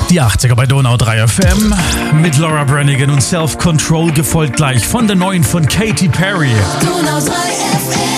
Die 80er bei Donau 3 FM mit Laura Branigan und Self Control, gefolgt gleich von der neuen von Katy Perry. Donau 3 FM.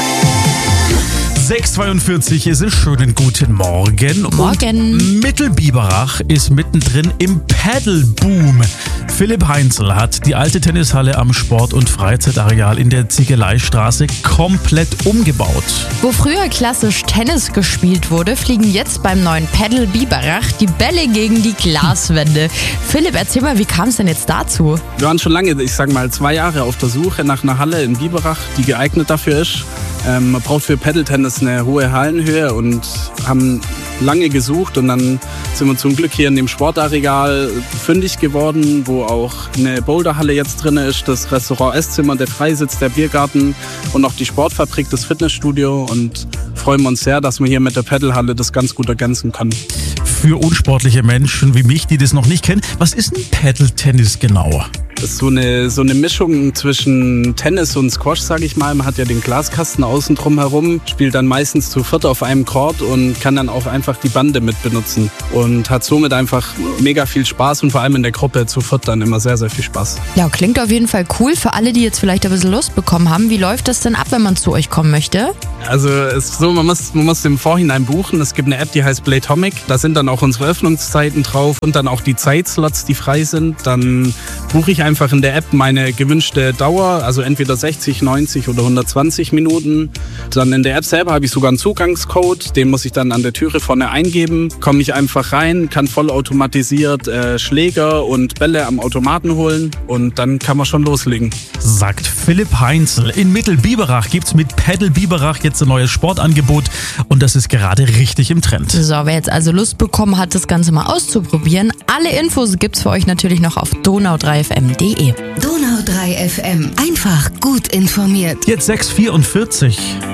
6:42 ist es. Schönen guten Morgen. Morgen. Und Mittelbiberach ist mittendrin im Paddle-Boom. Philipp Heinzel hat die alte Tennishalle am Sport- und Freizeitareal in der Ziegeleistraße komplett umgebaut. Wo früher klassisch Tennis gespielt wurde, fliegen jetzt beim neuen Paddle Biberach die Bälle gegen die Glaswände. Philipp, erzähl mal, wie kam es denn jetzt dazu? Wir waren schon lange, ich sag mal 2 Jahre auf der Suche nach einer Halle in Biberach, die geeignet dafür ist. Man braucht für Paddle-Tennis eine hohe Hallenhöhe und haben lange gesucht und dann sind wir zum Glück hier in dem Sportareal fündig geworden, wo auch eine Boulderhalle jetzt drin ist, das Restaurant Esszimmer, der Freisitz, der Biergarten und auch die Sportfabrik, das Fitnessstudio, und freuen wir uns sehr, dass wir hier mit der Paddlehalle das ganz gut ergänzen können. Für unsportliche Menschen wie mich, die das noch nicht kennen, was ist ein Paddle-Tennis genau? Das ist so eine Mischung zwischen Tennis und Squash, sage ich mal. Man hat ja den Glaskasten außen drum herum, spielt dann meistens zu viert auf einem Court und kann dann auch einfach die Bande mit benutzen und hat somit einfach mega viel Spaß und vor allem in der Gruppe zu viert dann immer sehr, sehr viel Spaß. Ja, klingt auf jeden Fall cool. Für alle, die jetzt vielleicht ein bisschen Lust bekommen haben, wie läuft das denn ab, wenn man zu euch kommen möchte? Also es ist so, man muss im Vorhinein buchen. Es gibt eine App, die heißt Playtomic. Da sind dann auch unsere Öffnungszeiten drauf und dann auch die Zeitslots, die frei sind. Dann buche ich einfach in der App meine gewünschte Dauer, also entweder 60, 90 oder 120 Minuten. Dann in der App selber habe ich sogar einen Zugangscode, den muss ich dann an der Türe vorne eingeben. Komme ich einfach rein, kann vollautomatisiert Schläger und Bälle am Automaten holen und dann kann man schon loslegen. Sagt Philipp Heinzel. In Mittelbiberach gibt's mit Paddle Biberach jetzt ein neues Sportangebot und das ist gerade richtig im Trend. So, wer jetzt also Lust bekommen hat, das Ganze mal auszuprobieren, alle Infos gibt's für euch natürlich noch auf donau3fm.de. Donau 3 FM. Einfach gut informiert. Jetzt 6:44.